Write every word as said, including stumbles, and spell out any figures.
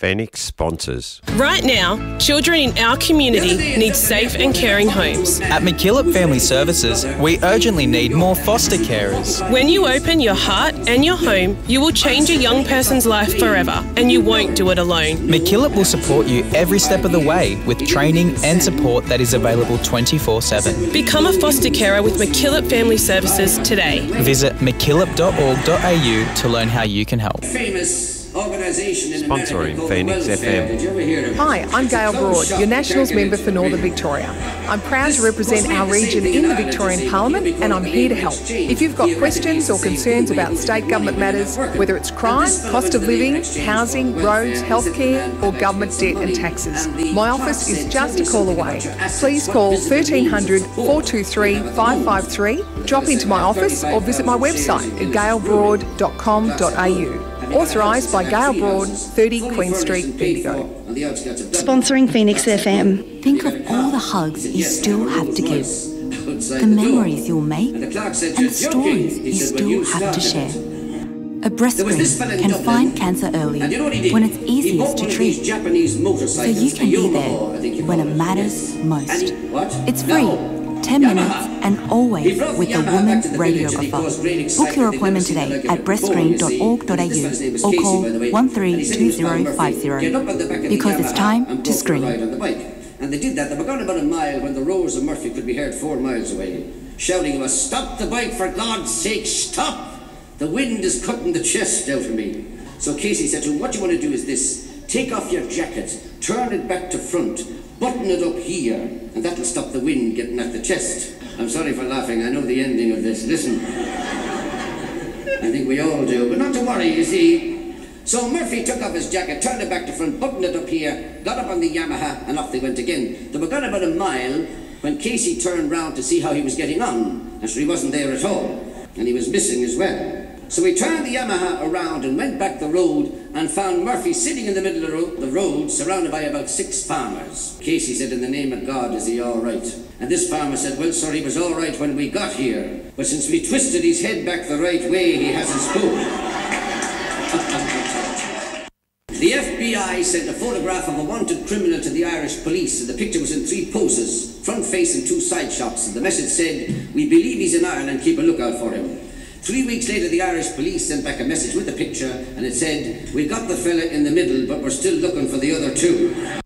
Phoenix sponsors. Right now, children in our community need safe and caring homes. At McKillop Family Services, we urgently need more foster carers. When you open your heart and your home, you will change a young person's life forever, and you won't do it alone. McKillop will support you every step of the way with training and support that is available twenty-four seven. Become a foster carer with McKillop Family Services today. Visit mckillop dot org dot a u to learn how you can help. Famous organisation in Sponsoring America Phoenix F M. Did you ever hear of it? Hi, I'm Gail Broad, your Nationals member for Northern Victoria. I'm proud to represent our region in the Victorian Parliament, and I'm here to help. If you've got questions or concerns about state government matters, whether it's crime, cost of living, housing, roads, healthcare, or government debt and taxes, my office is just a call away. Please call thirteen hundred, four two three, five five three, drop into my office or visit my website at gail broad dot com dot a u. Authorised by Gail Broad, thirty Queen Street, Bendigo. Sponsoring Phoenix F M. Think of all the hugs you still have to give, the memories you'll make, and the stories you still have to share. A breast screen can find cancer early when it's easiest to treat, so you can be there when it matters most. It's free. ten minutes and always with a woman radiographer. Book your appointment today at breast screen dot org dot a u or call one three two zero five zero because it's time to screen. And they did that. They were gone about a mile when the roars of Murphy could be heard four miles away, shouting to us, "Stop the bike, for God's sake, stop! The wind is cutting the chest out of me." So Casey said to him, "What you want to do is this. Take off your jacket, turn it back to front, button it up here, and that'll stop the wind getting at the chest." I'm sorry for laughing, I know the ending of this. Listen. I think we all do, but not to worry, you see. So Murphy took off his jacket, turned it back to front, buttoned it up here, got up on the Yamaha, and off they went again. They were gone about a mile when Casey turned round to see how he was getting on, and so he wasn't there at all, and he was missing as well. So he turned the Yamaha around and went back the road and found Murphy sitting in the middle of the road, the road surrounded by about six farmers. Casey said, "In the name of God, is he all right?" And this farmer said, "Well, sir, he was all right when we got here, but since we twisted his head back the right way, he hasn't spoken." The F B I sent a photograph of a wanted criminal to the Irish police, and the picture was in three poses, front face and two side shots, and the message said, "We believe he's in Ireland, keep a lookout for him." Three weeks later, the Irish police sent back a message with the picture, and it said, "We got the fella in the middle, but we're still looking for the other two."